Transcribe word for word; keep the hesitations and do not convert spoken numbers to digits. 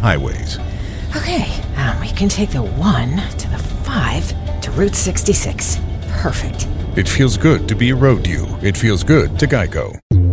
highways. Okay, um, we can take the one to the five to Route sixty-six. Perfect. It feels good to be a road you. It feels good to Geico.